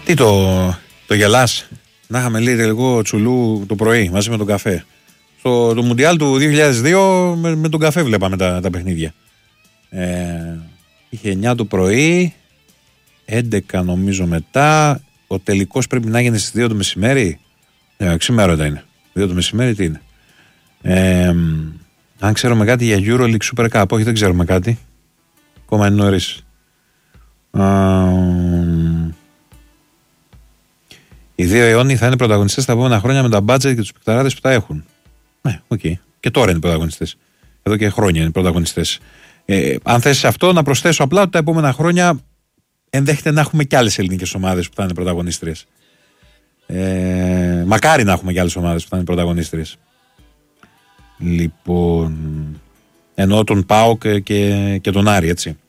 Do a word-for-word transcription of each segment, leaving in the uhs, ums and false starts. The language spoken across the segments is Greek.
Τι το, το γελάς? Να είχαμε λέει λίγο τσουλού το πρωί μαζί με τον καφέ. Στο το Μουντιάλ του δύο χιλιάδες δύο με, με τον καφέ βλέπαμε τα, τα παιχνίδια. Ε, είχε εννιά το πρωί, έντεκα νομίζω μετά. Ο τελικός πρέπει να γίνει στις δύο το μεσημέρι. Ε, ξημέρωτα είναι. δύο το μεσημέρι τι είναι. Ε, αν ξέρουμε κάτι για EuroLeague Super Cup, όχι δεν ξέρουμε κάτι. Ακόμα είναι νωρίς. Uh, οι δύο Ιόνιοι θα είναι πρωταγωνιστές τα επόμενα χρόνια με τα budget και τους παικταράδες που τα έχουν. Ναι, οκ. Okay. Και τώρα είναι πρωταγωνιστές. Εδώ και χρόνια είναι πρωταγωνιστές. Ε, αν θες αυτό, να προσθέσω απλά ότι τα επόμενα χρόνια ενδέχεται να έχουμε κι άλλες ελληνικές ομάδες που θα είναι πρωταγωνίστριες. Ε, μακάρι να έχουμε κι άλλες ομάδες που θα είναι πρωταγωνίστριες. Λοιπόν, εννοώ τον ΠΑΟΚ και, και, και τον Άρη, έτσι.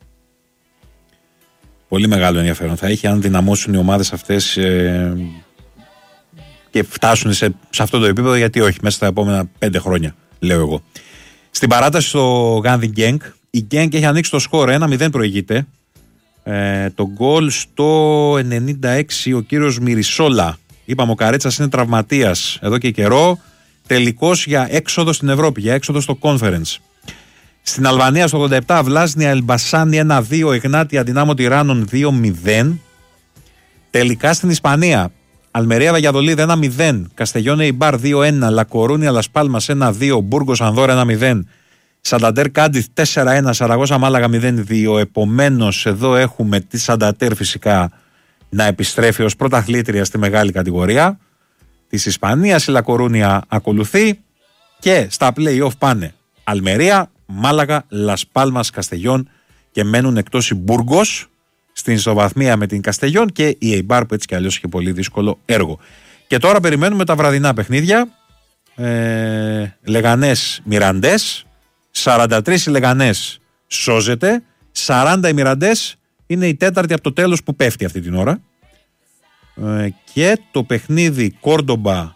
Πολύ μεγάλο ενδιαφέρον θα έχει αν δυναμώσουν οι ομάδες αυτές ε, και φτάσουν σε, σε αυτό το επίπεδο, γιατί όχι, μέσα στα επόμενα πέντε χρόνια, λέω εγώ. Στην παράταση στο Γάνδι Γκένγκ, η Γκένγκ έχει ανοίξει το σκορ, ένα μηδέν προηγείται. Ε, το γκολ στο ενενήντα έξι ο κύριος Μυρισόλα. Είπαμε ο Καρέτσας είναι τραυματίας εδώ και καιρό. Τελικός για έξοδο στην Ευρώπη, για έξοδο στο Conference. Στην Αλβανία στο ογδόντα επτά Βλάσνια Ελμπασάνη ένα δύο, Εγνάτια Δυνάμω Τυράννων δύο μηδέν. Τελικά στην Ισπανία Αλμερία Βαγιαδολίδ ένα μηδέν, Καστεγιόν Εϊμπάρ δύο ένα, Λακορούνια Λασπάλμας ένα δύο, Μπούργος Ανδόρα ένα μηδέν, Σανταντέρ Κάντιθ τέσσερα ένα, Σαραγώσα Μάλαγα μηδέν δύο. Επομένως εδώ έχουμε τη Σανταντέρ φυσικά να επιστρέφει ως πρωταθλήτρια στη μεγάλη κατηγορία της Ισπανίας. Η Λακορούνια ακολουθεί και στα play-off πάνε Αλμερία, Μάλαγα, Λασπάλμας, Καστεγιόν και μένουν εκτός η Μπούργος στην ισοβαθμία με την Καστεγιόν και η Εϊμπάρ που έτσι κι αλλιώς είχε πολύ δύσκολο έργο. Και τώρα περιμένουμε τα βραδινά παιχνίδια. Ε, Λεγανές Μιραντές, σαράντα τρία οι Λεγανές σώζεται, σαράντα οι Μιραντές είναι η τέταρτη από το τέλος που πέφτει αυτή την ώρα. Ε, και το παιχνίδι Κόρντομπα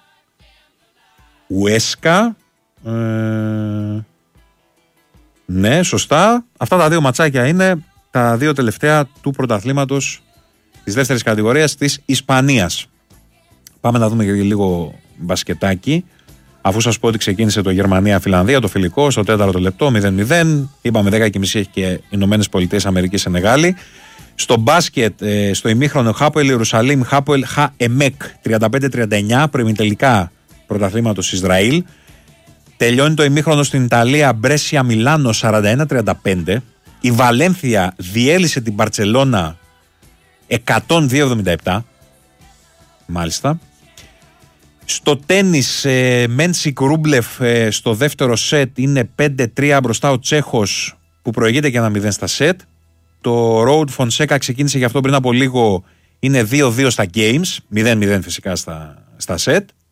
Ουέσκα. Ε, ναι, σωστά. Αυτά τα δύο ματσάκια είναι τα δύο τελευταία του πρωταθλήματος της δεύτερης κατηγορίας της Ισπανίας. Πάμε να δούμε και λίγο μπασκετάκι. Αφού σας πω ότι ξεκίνησε το Γερμανία-Φιλανδία, το φιλικό, στο τέταρτο λεπτό, μηδέν μηδέν. Είπαμε δέκα και μισή έχει και Ηνωμένες Πολιτείες Αμερικής Σενεγάλη. Στο μπάσκετ, στο ημίχρονο Χάποελ Ιερουσαλήμ, Χάποελ Χαεμέκ τριάντα πέντε τριάντα εννιά, προημιτελικά πρωταθλήματος Ισραήλ. Τελειώνει το ημίχρονο στην Ιταλία, Μπρέσια Μιλάνο σαράντα ένα τριάντα πέντε. Η Βαλένθια διέλυσε την Μπαρτσελώνα εκατόν δύο εβδομήντα επτά. Μάλιστα. Στο τένις, ε, Μένσικ Ρούμπλεφ ε, στο δεύτερο σετ είναι πέντε τρία μπροστά ο Τσέχος που προηγείται και ένα μηδέν στα σετ. Το Road Fonseca ξεκίνησε γι' αυτό πριν από λίγο, είναι δύο δύο στα games, μηδέν μηδέν φυσικά στα, στα σετ.